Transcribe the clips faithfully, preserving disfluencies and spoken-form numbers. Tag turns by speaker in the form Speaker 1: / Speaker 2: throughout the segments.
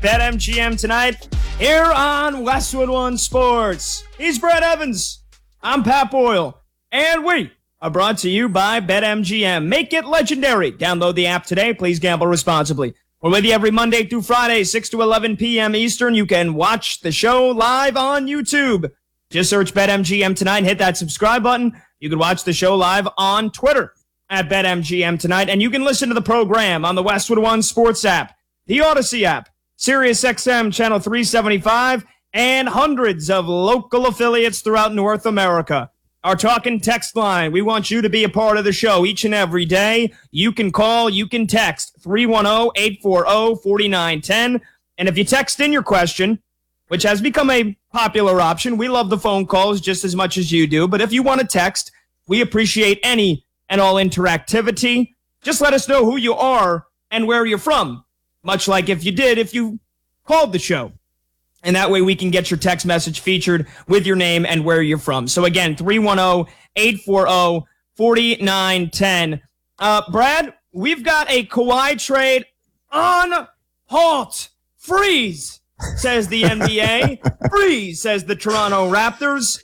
Speaker 1: BetMGM tonight here on Westwood One Sports. He's Brad Evans. I'm Pat Boyle. And we are brought to you by BetMGM. Make it legendary. Download the app today. Please gamble responsibly. We're with you every Monday through Friday, six to eleven p.m. Eastern. You can watch the show live on YouTube. Just search BetMGM tonight and hit that subscribe button. You can watch the show live on Twitter at BetMGM tonight. And you can listen to the program on the Westwood One Sports app, the Odyssey app, SiriusXM Channel three seventy-five, and hundreds of local affiliates throughout North America. Our talk and text line. We want you to be a part of the show each and every day. You can call, you can text three one zero, eight four zero, four nine one zero. And if you text in your question, which has become a popular option, we love the phone calls just as much as you do. But if you want to text, we appreciate any and all interactivity. Just let us know who you are and where you're from, much like if you did if you called the show. And that way we can get your text message featured with your name and where you're from. So again, three one zero, eight four zero, four nine one zero. Uh, Brad, we've got a Kawhi trade on halt. Freeze, says the N B A. Freeze, says the Toronto Raptors.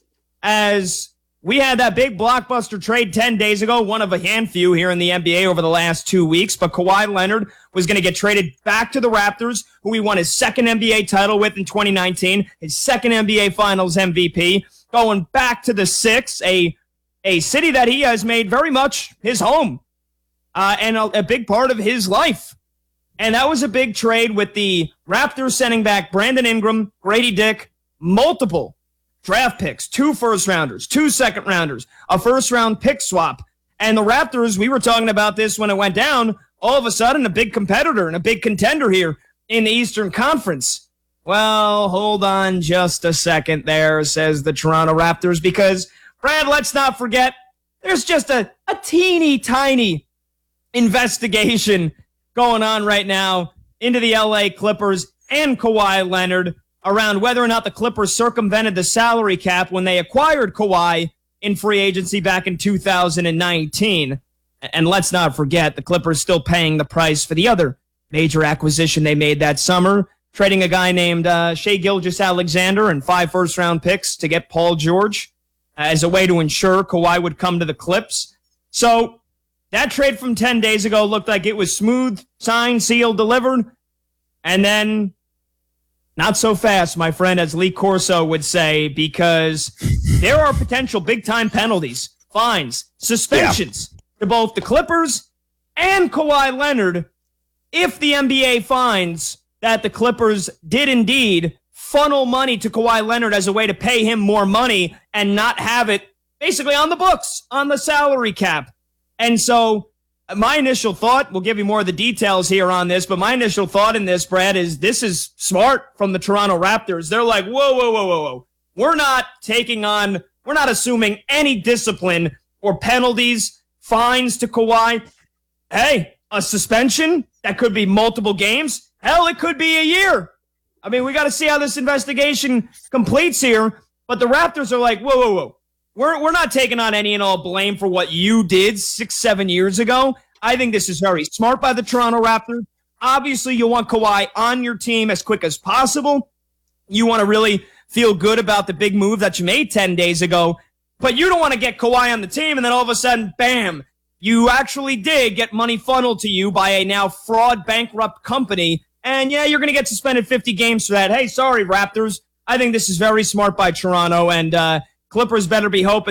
Speaker 1: As we had that big blockbuster trade ten days ago, one of a handful here in the N B A over the last two weeks. But Kawhi Leonard was going to get traded back to the Raptors, who he won his second N B A title with in twenty nineteen, his second N B A Finals M V P, going back to the Six, a, a city that he has made very much his home uh, and a, a big part of his life. And that was a big trade with the Raptors sending back Brandon Ingram, Grady Dick, multiple draft picks, two first-rounders, two second-rounders, a first-round pick swap. And the Raptors, we were talking about this when it went down, all of a sudden a big competitor and a big contender here in the Eastern Conference. Well, hold on just a second there, says the Toronto Raptors, because, Brad, let's not forget, there's just a, a teeny tiny investigation going on right now into the L A Clippers and Kawhi Leonard around whether or not the Clippers circumvented the salary cap when they acquired Kawhi in free agency back in two thousand nineteen. And let's not forget, the Clippers still paying the price for the other major acquisition they made that summer, trading a guy named uh, Shai Gilgeous-Alexander and five first-round picks to get Paul George uh, as a way to ensure Kawhi would come to the Clips. So that trade from ten days ago looked like it was smooth, signed, sealed, delivered, and then not so fast, my friend, as Lee Corso would say, because there are potential big-time penalties, fines, suspensions yeah. to both the Clippers and Kawhi Leonard if the N B A finds that the Clippers did indeed funnel money to Kawhi Leonard as a way to pay him more money and not have it basically on the books, on the salary cap. And so my initial thought, we'll give you more of the details here on this, but my initial thought in this, Brad, is this is smart from the Toronto Raptors. They're like, whoa, whoa, whoa, whoa, whoa. We're not taking on, we're not assuming any discipline or penalties, fines to Kawhi. Hey, a suspension, that could be multiple games. Hell, it could be a year. I mean, we got to see how this investigation completes here, but the Raptors are like, whoa, whoa, whoa. We're we're not taking on any and all blame for what you did six, seven years ago. I think this is very smart by the Toronto Raptors. Obviously, you want Kawhi on your team as quick as possible. You want to really feel good about the big move that you made ten days ago, but you don't want to get Kawhi on the team and then all of a sudden, bam, you actually did get money funneled to you by a now fraud bankrupt company. And yeah, you're going to get suspended fifty games for that. Hey, sorry, Raptors. I think this is very smart by Toronto, and uh, Clippers better be hoping